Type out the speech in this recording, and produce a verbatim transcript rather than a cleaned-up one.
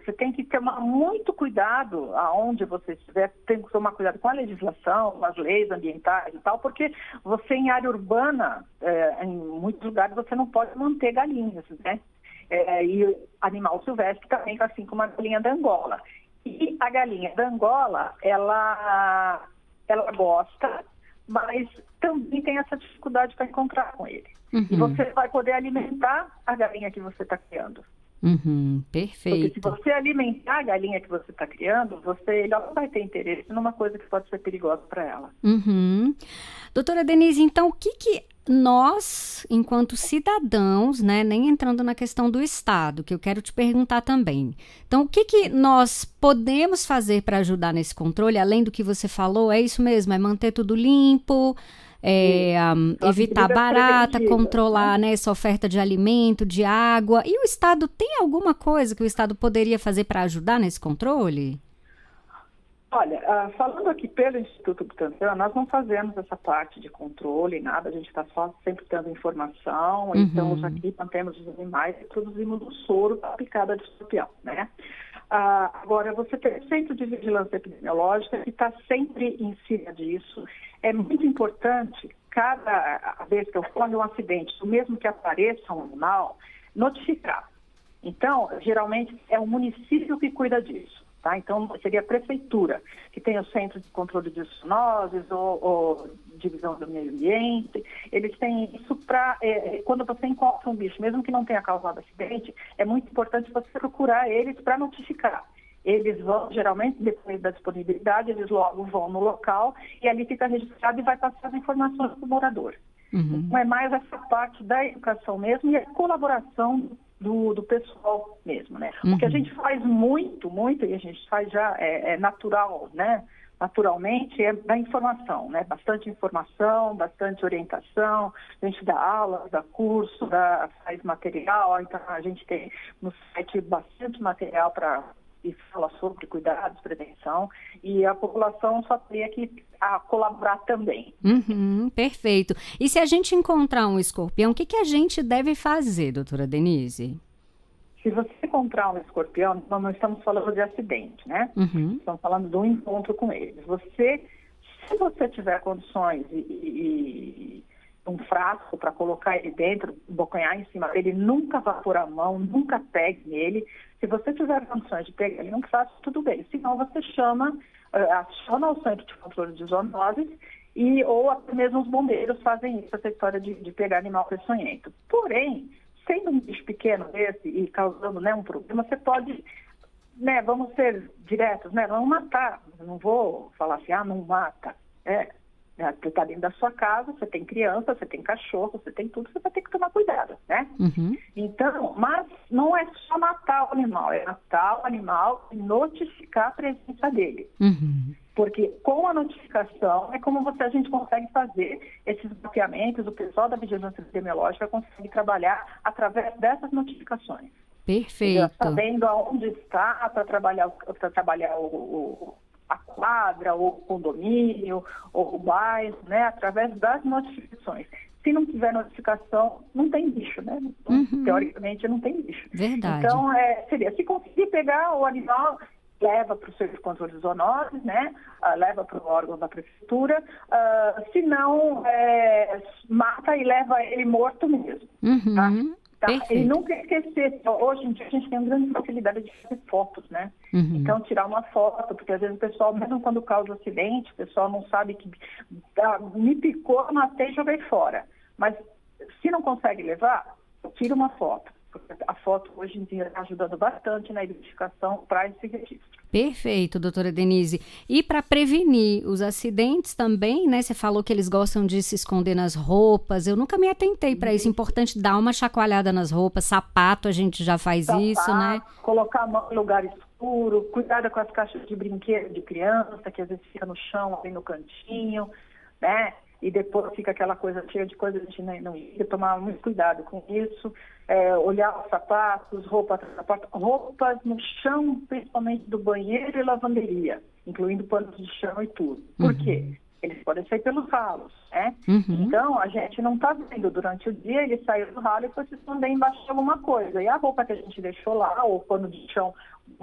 você tem que tomar muito cuidado aonde você estiver, tem que tomar cuidado com a legislação, com as leis ambientais e tal, porque você em área urbana, é, em muitos lugares você não pode manter galinhas, né? É, e animal silvestre também, assim como a galinha da Angola. E a galinha da Angola, ela, ela gosta, mas também tem essa dificuldade para encontrar com ele. Uhum. E você vai poder alimentar a galinha que você está criando. Uhum, perfeito. Porque se você alimentar a galinha que você está criando, você ela não vai ter interesse numa coisa que pode ser perigosa para ela. Uhum. Doutora Denise, então o que que nós, enquanto cidadãos, né, nem entrando na questão do Estado, que eu quero te perguntar também. Então, o que que nós podemos fazer para ajudar nesse controle, além do que você falou? É isso mesmo, é manter tudo limpo, é, um, evitar barata, controlar, né, essa oferta de alimento, de água. E o Estado tem alguma coisa que o Estado poderia fazer para ajudar nesse controle? Olha, uh, falando aqui pelo Instituto Butantan, nós não fazemos essa parte de controle, nada, a gente está só sempre dando informação, uhum. Então aqui mantemos os animais e produzimos o soro da picada de escorpião, né? Uh, agora, você tem o Centro de Vigilância Epidemiológica que está sempre em cima disso. É muito importante, cada vez que ocorre um acidente, mesmo que apareça um animal, notificar. Então, geralmente é o município que cuida disso. Tá? Então, seria a prefeitura, que tem o Centro de Controle de Zoonoses ou, ou Divisão do Meio Ambiente. Eles têm isso para, é, quando você encontra um bicho, mesmo que não tenha causado acidente, é muito importante você procurar eles para notificar. Eles vão, geralmente, depois da disponibilidade, eles logo vão no local e ali fica registrado e vai passar as informações para o morador. Uhum. Então, é mais essa parte da educação mesmo e a colaboração Do, do pessoal mesmo, né? Uhum. O que a gente faz muito, muito, e a gente faz já, é, é natural, né? Naturalmente, é da informação, né? Bastante informação, bastante orientação, a gente dá aula, dá curso, dá, faz material, então a gente tem no site bastante material para e fala sobre cuidados, prevenção, e a população só teria que a colaborar também. Uhum, perfeito. E se a gente encontrar um escorpião, o que, que a gente deve fazer, doutora Denise? Se você encontrar um escorpião, nós não estamos falando de acidente, né? Uhum. Estamos falando de um encontro com eles. Você, se você tiver condições e, e um frasco para colocar ele dentro, bocanhar em cima dele, nunca vá por a mão, nunca pegue nele. Se você tiver condições de pegar ele num frasco, tudo bem. Senão você chama, uh, aciona o Centro de Controle de Zoonoses e, ou até mesmo os bombeiros fazem isso, essa história de, de pegar animal peçonhento. Porém, sendo um bicho pequeno desse e causando, né, um problema, você pode, né, vamos ser diretos, né, não matar. Eu não vou falar assim, ah, não mata. É. Você está dentro da sua casa, você tem criança, você tem cachorro, você tem tudo, você vai ter que tomar cuidado, né? Uhum. Então, mas não é só matar o animal, é matar o animal e notificar a presença dele. Uhum. Porque com a notificação é como você, a gente consegue fazer esses mapeamentos, o pessoal da Vigilância Epidemiológica consegue trabalhar através dessas notificações. Perfeito. Sabendo aonde está para trabalhar, para trabalhar o... o a quadra, ou o condomínio, ou o bairro, né, através das notificações. Se não tiver notificação, não tem bicho, né? Então, uhum. Teoricamente, não tem bicho. Verdade. Então, é, seria, se conseguir pegar o animal, leva para o Centro de Controle de Zoonoses, né? Uh, leva para o órgão da prefeitura. Uh, se não, é, mata e leva ele morto mesmo, uhum. tá? Tá? E nunca esquecer, hoje em dia a gente tem uma grande facilidade de fazer fotos, né? Uhum. Então, tirar uma foto, porque às vezes o pessoal, mesmo quando causa acidente, o pessoal não sabe que ah, me picou, matei e joguei fora. Mas se não consegue levar, tira uma foto. Porque a foto hoje em dia está ajudando bastante na identificação para esse registro. Perfeito, doutora Denise. E para prevenir os acidentes também, né? Você falou que eles gostam de se esconder nas roupas. Eu nunca me atentei para isso. Importante dar uma chacoalhada nas roupas. Sapato, a gente já faz Sapato, isso, né? Colocar a mão em lugar escuro. Cuidado com as caixas de brinquedo de criança, que às vezes fica no chão, ali no cantinho, né? E depois fica aquela coisa cheia de coisa, a gente não, não ia tomar muito cuidado com isso. É, olhar os sapatos, roupa, sapato, roupas no chão, principalmente do banheiro e lavanderia, incluindo panos de chão e tudo. Por uhum. quê? Eles podem sair pelos ralos, né? Uhum. Então, a gente não está vendo durante o dia, ele saiu do ralo e foi se esconder embaixo de alguma coisa. E a roupa que a gente deixou lá, ou o pano de chão